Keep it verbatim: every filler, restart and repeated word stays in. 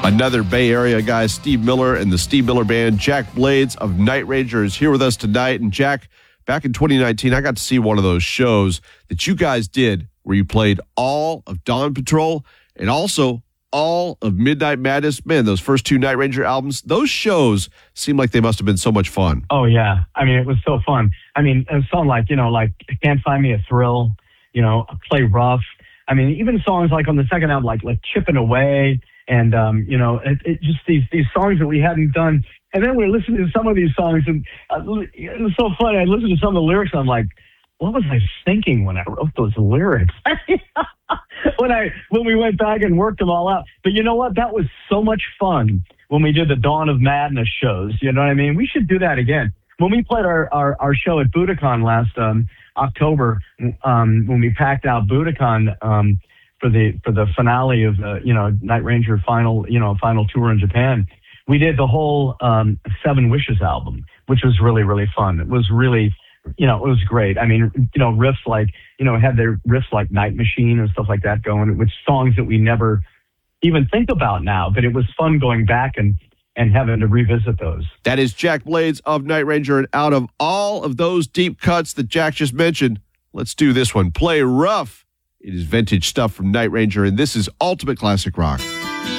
Another Bay Area guy, Steve Miller and the Steve Miller Band. Jack Blades of Night Ranger is here with us tonight. And Jack, back in twenty nineteen, I got to see one of those shows that you guys did where you played all of Dawn Patrol and also all of Midnight Madness. Man, those first two Night Ranger albums, those shows seem like they must have been so much fun. Oh, yeah. I mean, it was so fun. I mean, a song like, you know, like Can't Find Me a Thrill, you know, Play Rough. I mean, even songs like on the second album, like, like Chipping Away. And, um, you know, it, it just these, these songs that we hadn't done. And then we're listening to some of these songs, and uh, it was so funny. I listened to some of the lyrics, and I'm like, what was I thinking when I wrote those lyrics? when I when we went back and worked them all out. But you know what? That was so much fun when we did the Dawn of Madness shows. You know what I mean? We should do that again. When we played our, our, our show at Budokan last um, October, um, when we packed out Budokan, um, for the for the finale of the you know Night Ranger final you know final tour in Japan, we did the whole um, Seven Wishes album, which was really really fun. It was really you know it was great. I mean you know riffs like you know had their riffs like Night Machine and stuff like that going, with songs that we never even think about now. But it was fun going back and and having to revisit those. That is Jack Blades of Night Ranger, and out of all of those deep cuts that Jack just mentioned, let's do this one. Play Rough. It is vintage stuff from Night Ranger, and this is Ultimate Classic Rock.